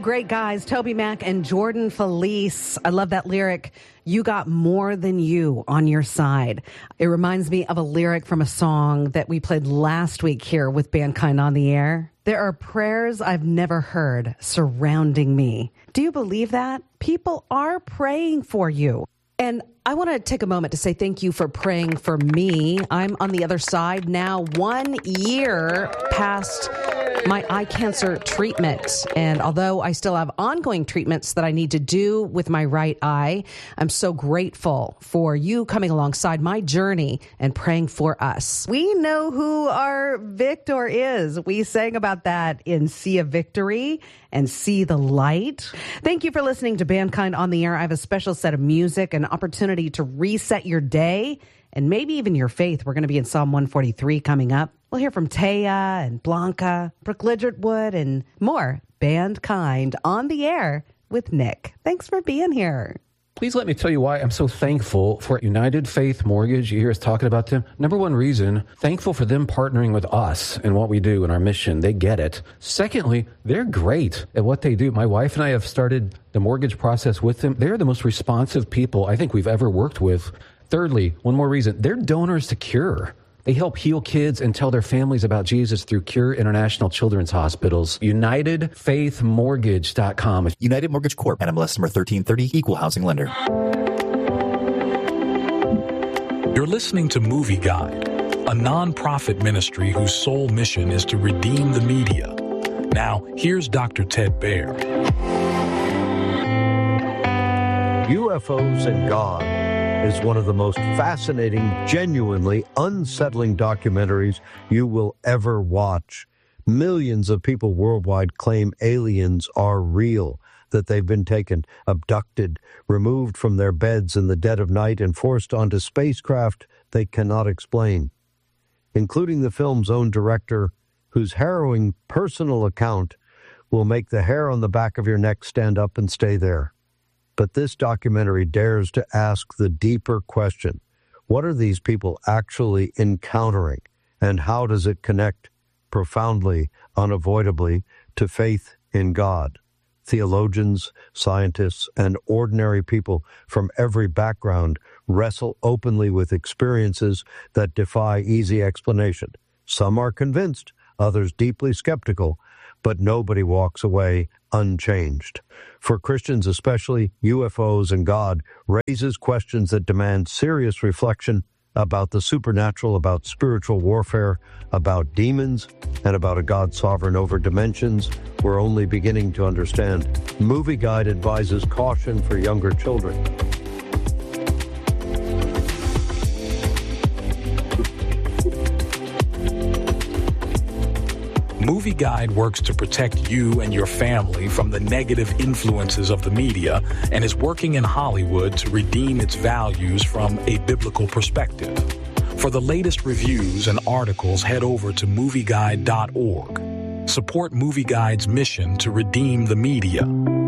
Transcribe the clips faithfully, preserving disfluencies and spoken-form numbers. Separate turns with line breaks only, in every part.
great guys, Toby Mac and Jordan Felice. I love that lyric. You got more than you on your side. It reminds me of a lyric from a song that we played last week here with Bandkind on the Air. There are prayers I've never heard surrounding me. Do you believe that? People are praying for you. And I want to take a moment to say thank you for praying for me. I'm on the other side now, one year past my eye cancer treatment. And although I still have ongoing treatments that I need to do with my right eye, I'm so grateful for you coming alongside my journey and praying for us. We know who our victor is. We sang about that in See a Victory and See the Light. Thank you for listening to Bandkind on the Air. I have a special set of music, an opportunity to reset your day and maybe even your faith. We're going to be in Psalm one forty-three coming up. We'll hear from Taya and Blanca, Brooke Lidgertwood, and more. Bandkind on the Air with Nick. Thanks for being here.
Please let me tell you why I'm so thankful for United Faith Mortgage. You hear us talking about them. Number one reason, thankful for them partnering with us in what we do and our mission. They get it. Secondly, they're great at what they do. My wife and I have started the mortgage process with them. They're the most responsive people I think we've ever worked with. Thirdly, one more reason, they're donors to Cure. They help heal kids and tell their families about Jesus through Cure International Children's Hospitals. United Faith Mortgage dot com.
United Mortgage Corp. N M L S number thirteen thirty, Equal Housing Lender.
You're listening to Movie Guide, a non-profit ministry whose sole mission is to redeem the media. Now, here's Doctor Ted Baer.
U F Os and God is one of the most fascinating, genuinely unsettling documentaries you will ever watch. Millions of people worldwide claim aliens are real, that they've been taken, abducted, removed from their beds in the dead of night and forced onto spacecraft they cannot explain, including the film's own director, whose harrowing personal account will make the hair on the back of your neck stand up and stay there. But this documentary dares to ask the deeper question, what are these people actually encountering, and how does it connect profoundly, unavoidably, to faith in God? Theologians, scientists, and ordinary people from every background wrestle openly with experiences that defy easy explanation. Some are convinced, others deeply skeptical, but nobody walks away unchanged. For Christians especially, U F Os and God raises questions that demand serious reflection about the supernatural, about spiritual warfare, about demons, and about a God sovereign over dimensions we're only beginning to understand. Movie Guide advises caution for younger children.
Movie Guide works to protect you and your family from the negative influences of the media and is working in Hollywood to redeem its values from a biblical perspective. For the latest reviews and articles, head over to movie guide dot org. Support Movie Guide's mission to redeem the media.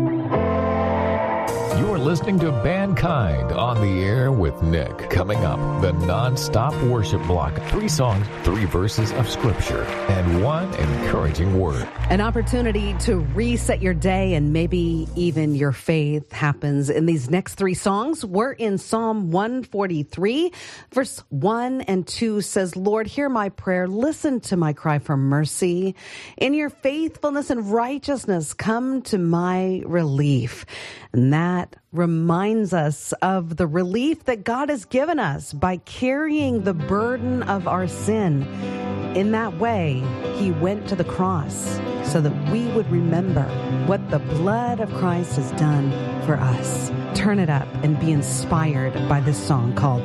You're listening to Bandkind on the Air with Nick. Coming up, the non-stop worship block. Three songs, three verses of Scripture, and one encouraging word.
An opportunity to reset your day and maybe even your faith happens in these next three songs. We're in Psalm one forty-three, verse one and two says, Lord, hear my prayer. Listen to my cry for mercy. In your faithfulness and righteousness, come to my relief. And that reminds us of the relief that God has given us by carrying the burden of our sin. In that way, he went to the cross so that we would remember what the blood of Christ has done for us. Turn it up and be inspired by this song called